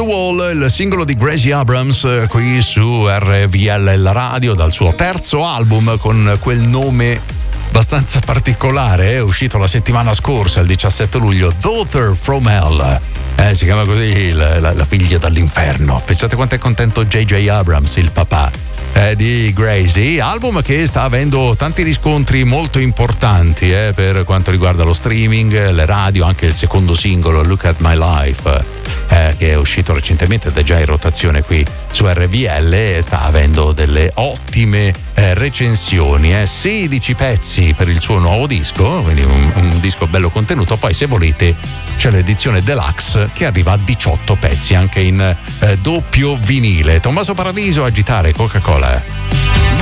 Wall, il singolo di Gracie Abrams qui su RVL la radio dal suo terzo album con quel nome abbastanza particolare, è uscito la settimana scorsa, il 17 luglio, Daughter from Hell. Si chiama così la figlia dall'inferno. Pensate quanto è contento J.J. Abrams, il papà di Gracie, album che sta avendo tanti riscontri molto importanti per quanto riguarda lo streaming, le radio, anche il secondo singolo Look at My Life che è uscito recentemente ed è già in rotazione qui su RVL e sta avendo delle ottime recensioni, 16 pezzi per il suo nuovo disco, quindi un disco bello contenuto. Poi se volete c'è l'edizione deluxe che arriva a 18 pezzi anche in doppio vinile. Tommaso Paradiso, Agitare Coca-Cola.